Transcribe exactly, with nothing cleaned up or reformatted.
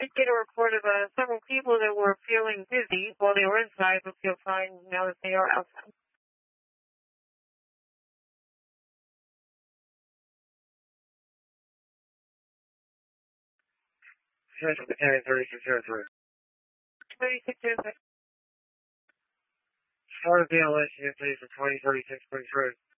did get a report of uh, several people that were feeling dizzy while they were inside, but feel fine now that they are outside. Central Battalion thirty-six oh three. thirty-six oh three. Start of the L S U N T for twenty thirty-six point three.